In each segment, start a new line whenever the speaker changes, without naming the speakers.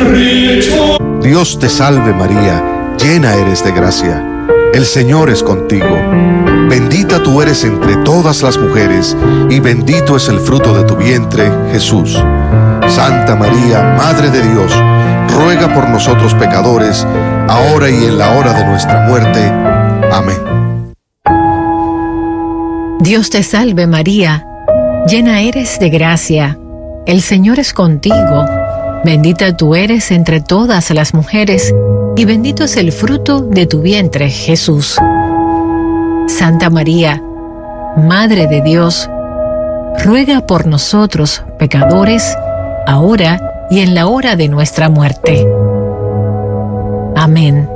Dios te salve María, llena eres de gracia. El Señor es contigo. Bendita tú eres entre todas las mujeres, y bendito es el fruto de tu vientre, Jesús. Santa María, Madre de Dios, ruega por nosotros pecadores, ahora y en la hora de nuestra muerte. Amén.
Dios te salve María, llena eres de gracia. El Señor es contigo. Bendita tú eres entre todas las mujeres, y bendito es el fruto de tu vientre, Jesús. Santa María, Madre de Dios, ruega por nosotros, pecadores, ahora y en la hora de nuestra muerte. Amén.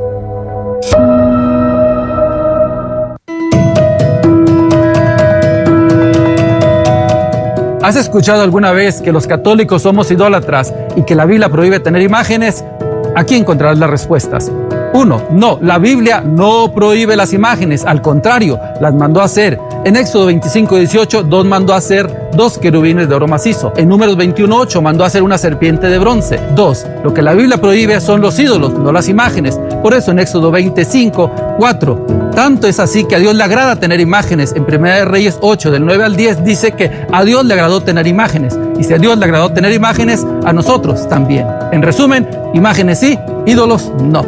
¿Has escuchado alguna vez que los católicos somos idólatras y que la Biblia prohíbe tener imágenes? Aquí encontrarás las respuestas. 1. No, la Biblia no prohíbe las imágenes, al contrario, las mandó a hacer. En Éxodo 25:18, Dios mandó a hacer 2 querubines de oro macizo. En Números 21:8 mandó a hacer una serpiente de bronce. 2. Lo que la Biblia prohíbe son los ídolos, no las imágenes. Por eso en Éxodo 25:4, tanto es así que a Dios le agrada tener imágenes. En 1 Reyes 8, del 9 al 10, dice que a Dios le agradó tener imágenes. Y si a Dios le agradó tener imágenes, a nosotros también. En resumen, imágenes sí, ídolos no.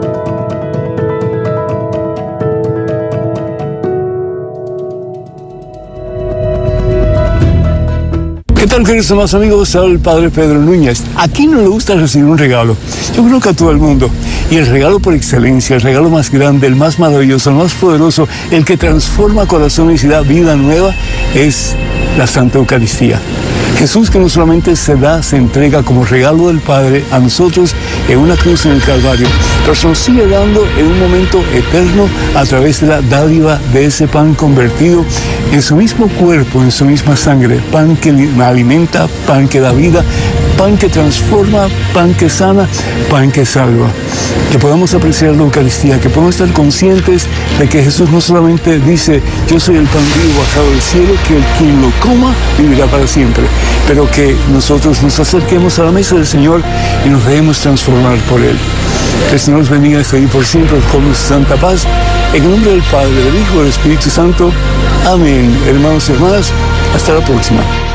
¿Qué tal, queridos amados amigos? Soy el Padre Pedro Núñez. ¿A quién no le gusta recibir un regalo? Yo creo que a todo el mundo. Y el regalo por excelencia, el regalo más grande, el más maravilloso, el más poderoso, el que transforma corazones y da vida nueva, es la Santa Eucaristía. Jesús, que no solamente se da, se entrega como regalo del Padre a nosotros en una cruz en el Calvario, pero se nos sigue dando en un momento eterno a través de la dádiva de ese pan convertido en su mismo cuerpo, en su misma sangre, pan que alimenta, pan que da vida, pan que transforma, pan que sana, pan que salva. Que podamos apreciar la Eucaristía, que podamos estar conscientes de que Jesús no solamente dice, yo soy el pan vivo bajado del cielo, que quien lo coma vivirá para siempre, pero que nosotros nos acerquemos a la mesa del Señor y nos dejemos transformar por Él. Que el Señor nos bendiga y por siempre con su santa paz. En el nombre del Padre, del Hijo y del Espíritu Santo. Amén. Hermanos y hermanas, hasta la próxima.